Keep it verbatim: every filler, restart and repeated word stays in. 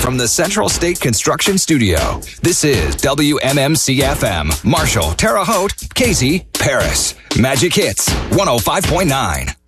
From the Central State Construction Studio, this is W M M C F M. Marshall, Terre Haute, Casey, Paris. Magic Hits, one oh five point nine.